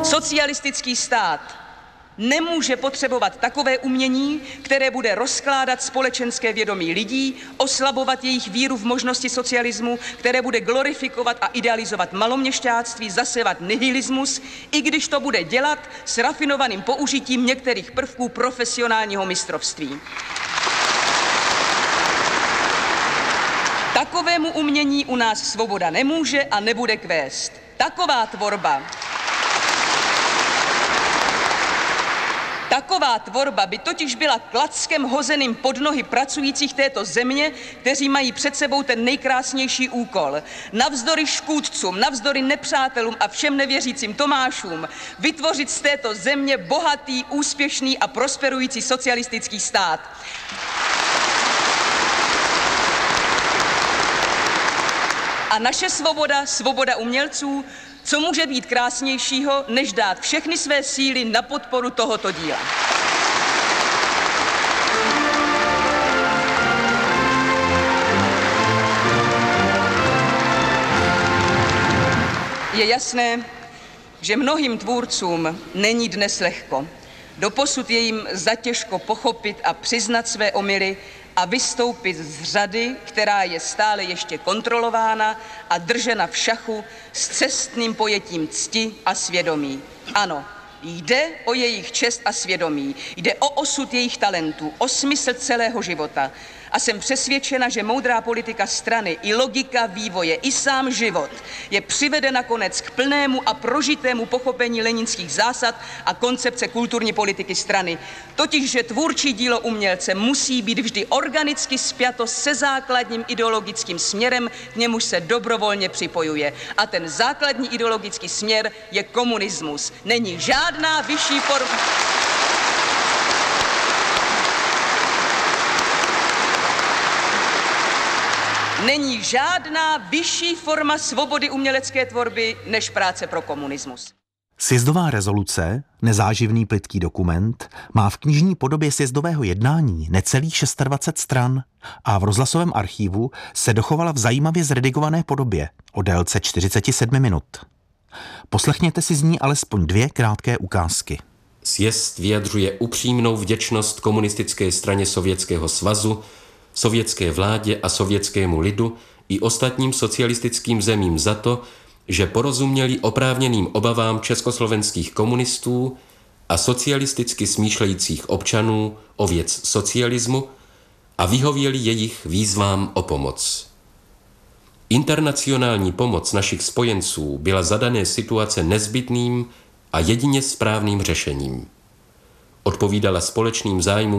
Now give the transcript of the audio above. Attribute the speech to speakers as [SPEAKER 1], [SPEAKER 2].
[SPEAKER 1] Socialistický stát nemůže potřebovat takové umění, které bude rozkládat společenské vědomí lidí, oslabovat jejich víru v možnosti socialismu, které bude glorifikovat a idealizovat maloměšťáctví, zasevat nihilismus, i když to bude dělat s rafinovaným použitím některých prvků profesionálního mistrovství. Takovému umění u nás svoboda nemůže a nebude kvést. Taková tvorba by totiž byla klackem hozeným pod nohy pracujících této země, kteří mají před sebou ten nejkrásnější úkol. Navzdory škůdcům, navzdory nepřátelům a všem nevěřícím Tomášům vytvořit z této země bohatý, úspěšný a prosperující socialistický stát. A naše svoboda, svoboda umělců, co může být krásnějšího, než dát všechny své síly na podporu tohoto díla. Je jasné, že mnohým tvůrcům není dnes lehko. Doposud je jim zatěžko pochopit a přiznat své omyly a vystoupit z řady, která je stále ještě kontrolována a držena v šachu s cestným pojetím cti a svědomí. Ano, jde o jejich čest a svědomí, jde o osud jejich talentů, o smysl celého života. A jsem přesvědčena, že moudrá politika strany, i logika vývoje, i sám život je přivede nakonec k plnému a prožitému pochopení leninských zásad a koncepce kulturní politiky strany. Totiž, že tvůrčí dílo umělce musí být vždy organicky spjato se základním ideologickým směrem, k němuž se dobrovolně připojuje. A ten základní ideologický směr je komunismus. Není žádná vyšší forma... Není žádná vyšší forma svobody umělecké tvorby než práce pro komunismus.
[SPEAKER 2] Sjezdová rezoluce, nezáživný plytký dokument, má v knižní podobě sjezdového jednání necelých 26 stran a v rozhlasovém archívu se dochovala v zajímavě zredigované podobě o délce 47 minut. Poslechněte si z ní alespoň 2 krátké ukázky.
[SPEAKER 3] Sjezd vyjadřuje upřímnou vděčnost komunistické straně Sovětského svazu, sovětské vládě a sovětskému lidu i ostatním socialistickým zemím za to, že porozuměli oprávněným obavám československých komunistů a socialisticky smýšlejících občanů o věc socialismu a vyhověli jejich výzvám o pomoc. Internacionální pomoc našich spojenců byla za dané situace nezbytným a jedině správným řešením. Odpovídala společným zájmům